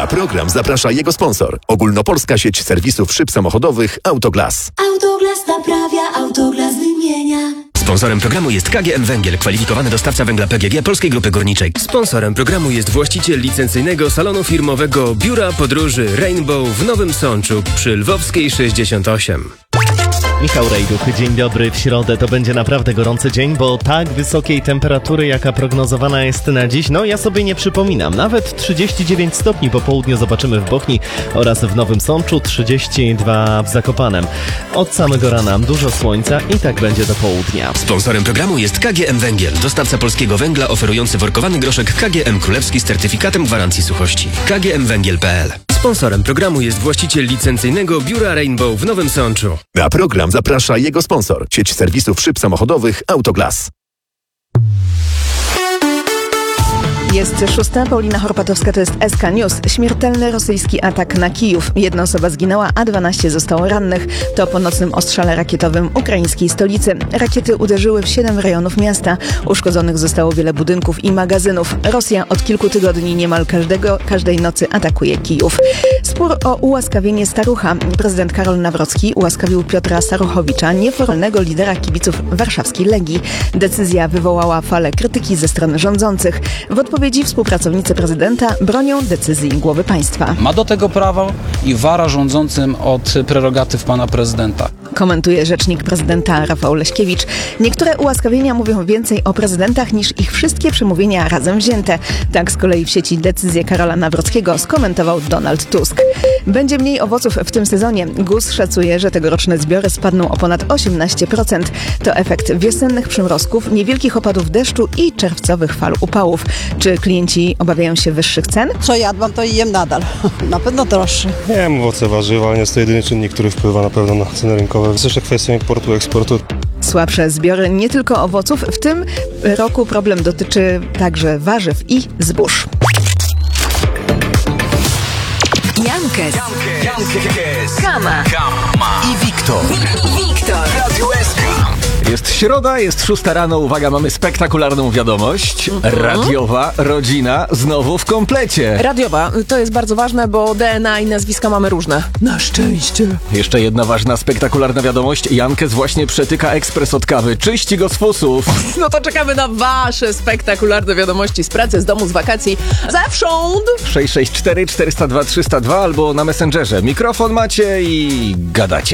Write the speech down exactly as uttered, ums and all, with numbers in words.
Na program zaprasza jego sponsor. Ogólnopolska sieć serwisów szyb samochodowych Autoglas. Autoglas naprawia, Autoglas wymienia. Sponsorem programu jest K G M Węgiel, kwalifikowany dostawca węgla P G G Polskiej Grupy Górniczej. Sponsorem programu jest właściciel licencyjnego salonu firmowego Biura Podróży Rainbow w Nowym Sączu przy Lwowskiej sześćdziesiąt osiem. Michał Rejduch, dzień dobry. W środę to będzie naprawdę gorący dzień, bo tak wysokiej temperatury, jaka prognozowana jest na dziś, no ja sobie nie przypominam. Nawet trzydzieści dziewięć stopni po południu zobaczymy w Bochni oraz w Nowym Sączu, trzydzieści dwa w Zakopanem. Od samego rana dużo słońca i tak będzie do południa. Sponsorem programu jest K G M Węgiel, dostawca polskiego węgla oferujący workowany groszek K G M Królewski z certyfikatem gwarancji suchości. K G M Węgiel kropka P L. Sponsorem programu jest właściciel licencyjnego Biura Rainbow w Nowym Sączu. Na program zaprasza jego sponsor. Sieć serwisów szyb samochodowych Autoglas. Jest szósta, Paulina Horpatowska, to jest S K News. Śmiertelny rosyjski atak na Kijów. Jedna osoba zginęła, a dwanaście zostało rannych. To po nocnym ostrzale rakietowym ukraińskiej stolicy. Rakiety uderzyły w siedem rejonów miasta. Uszkodzonych zostało wiele budynków i magazynów. Rosja od kilku tygodni niemal każdego, każdej nocy atakuje Kijów. Spór o ułaskawienie Starucha. Prezydent Karol Nawrocki ułaskawił Piotra Staruchowicza, nieformalnego lidera kibiców warszawskiej Legii. Decyzja wywołała falę krytyki ze strony rządzących. W odpowiedzi współpracownicy prezydenta bronią decyzji głowy państwa. Ma do tego prawo i wara rządzącym od prerogatyw pana prezydenta. Komentuje rzecznik prezydenta Rafał Leśkiewicz. Niektóre ułaskawienia mówią więcej o prezydentach niż ich wszystkie przemówienia razem wzięte. Tak z kolei w sieci decyzję Karola Nawrockiego skomentował Donald Tusk. Będzie mniej owoców w tym sezonie. G U S szacuje, że tegoroczne zbiory spadną o ponad osiemnaście procent. To efekt wiosennych przymrozków, niewielkich opadów deszczu i czerwcowych fal upałów. Czy klienci obawiają się wyższych cen? Co jadłam, to i jem nadal. Na pewno droższy. Nie wiem, owoce, warzywa, ale jest to jedyny czynnik, który wpływa na pewno na ceny rynkowe. Jest jeszcze kwestia importu, eksportu. Słabsze zbiory nie tylko owoców. W tym roku problem dotyczy także warzyw i zbóż. Jankes, Jankes, Kama i Wiktor. Wiktor. Radio S K. Jest środa, jest szósta rano, uwaga, mamy spektakularną wiadomość. Mhm. Radiowa rodzina znowu w komplecie. Radiowa, to jest bardzo ważne, bo D N A i nazwiska mamy różne. Na szczęście. Jeszcze jedna ważna, spektakularna wiadomość. Jankes właśnie przetyka ekspres od kawy. Czyści go z fusów. No to czekamy na wasze spektakularne wiadomości z pracy, z domu, z wakacji. Zewsząd! sześć sześć cztery cztery zero dwa trzysta dwa albo na Messengerze. Mikrofon macie i gadacie.